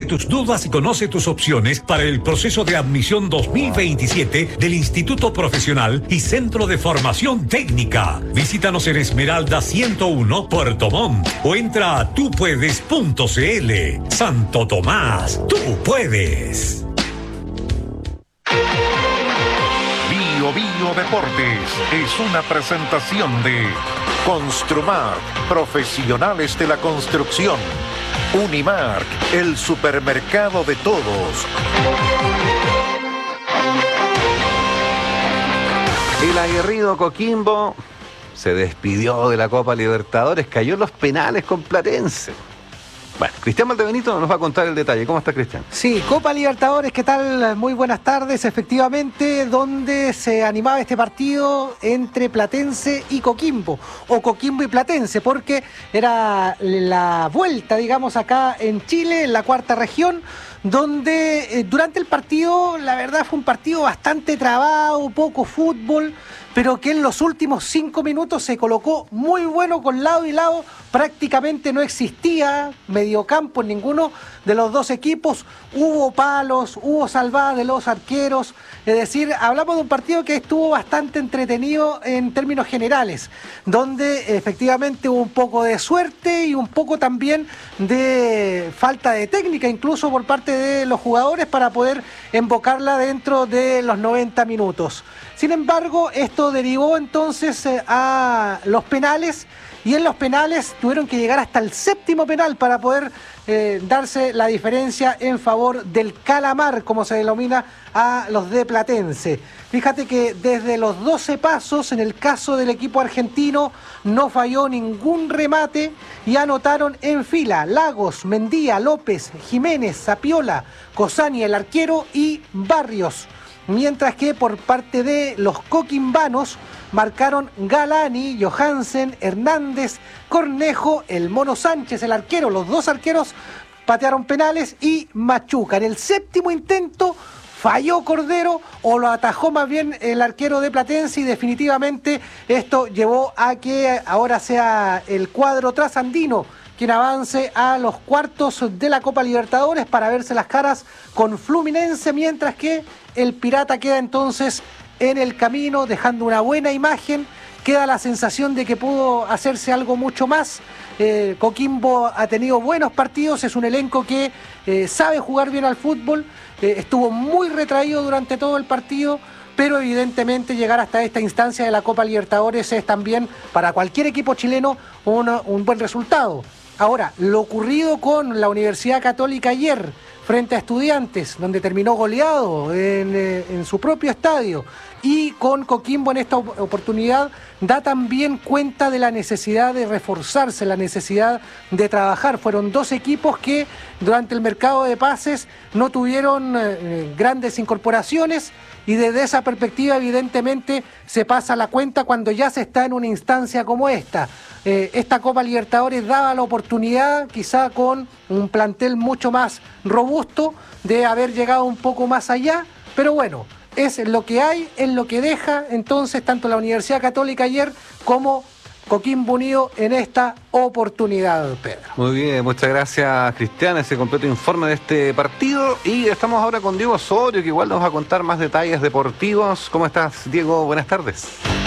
tus dudas y conoce tus opciones para el proceso de admisión 2027 del Instituto Profesional y Centro de Formación Técnica. Visítanos en Esmeralda 101, Puerto Montt, o entra a tupuedes.cl. Santo Tomás, tú puedes. Bio Deportes es una presentación de Construmar, profesionales de la construcción. Unimark, el supermercado de todos. El aguerrido Coquimbo se despidió de la Copa Libertadores, cayó en los penales con Platense. Bueno, Cristian Valdebenito nos va a contar el detalle. ¿Cómo está, Cristian? Sí, Copa Libertadores, ¿qué tal? Muy buenas tardes. Efectivamente, donde se animaba este partido entre Platense y Coquimbo, o Coquimbo y Platense, porque era la vuelta, digamos, acá en Chile, en la cuarta región, donde durante el partido, la verdad fue un partido bastante trabado, poco fútbol, pero que en los últimos 5 minutos se colocó muy bueno con lado y lado. Prácticamente no existía mediocampo en ninguno de los dos equipos. Hubo palos, hubo salvadas de los arqueros. Es decir, hablamos de un partido que estuvo bastante entretenido en términos generales, donde efectivamente hubo un poco de suerte y un poco también de falta de técnica, incluso por parte de los jugadores, para poder embocarla dentro de los 90 minutos. Sin embargo, esto derivó entonces a los penales, y en los penales tuvieron que llegar hasta el séptimo penal para poder darse la diferencia en favor del calamar, como se denomina a los de Platense. Fíjate que desde los 12 pasos, en el caso del equipo argentino, no falló ningún remate y anotaron en fila Lagos, Mendía, López, Jiménez, Zapiola, Cosani, el arquero, y Barrios. Mientras que por parte de los coquimbanos marcaron Galani, Johansen, Hernández, Cornejo, el Mono Sánchez, el arquero. Los dos arqueros patearon penales, y Machuca. En el séptimo intento falló Cordero, o lo atajó más bien el arquero de Platense, y definitivamente esto llevó a que ahora sea el cuadro trasandino quien avance a los cuartos de la Copa Libertadores para verse las caras con Fluminense, mientras que el Pirata queda entonces en el camino, dejando una buena imagen. Queda la sensación de que pudo hacerse algo mucho más. Coquimbo ha tenido buenos partidos, es un elenco que sabe jugar bien al fútbol, estuvo muy retraído durante todo el partido, pero evidentemente llegar hasta esta instancia de la Copa Libertadores es también para cualquier equipo chileno un buen resultado. Ahora, lo ocurrido con la Universidad Católica ayer frente a Estudiantes, donde terminó goleado en su propio estadio, y con Coquimbo en esta oportunidad, da también cuenta de la necesidad de reforzarse, la necesidad de trabajar. Fueron dos equipos que durante el mercado de pases no tuvieron grandes incorporaciones, y desde esa perspectiva evidentemente se pasa la cuenta cuando ya se está en una instancia como esta. Esta Copa Libertadores daba la oportunidad, quizá con un plantel mucho más robusto, de haber llegado un poco más allá, pero bueno, es lo que hay, es lo que deja entonces tanto la Universidad Católica ayer como Coquimbo Unido en esta oportunidad, Pedro. Muy bien, muchas gracias, Cristian, ese completo informe de este partido. Y estamos ahora con Diego Osorio, que igual nos va a contar más detalles deportivos. ¿Cómo estás, Diego? Buenas tardes.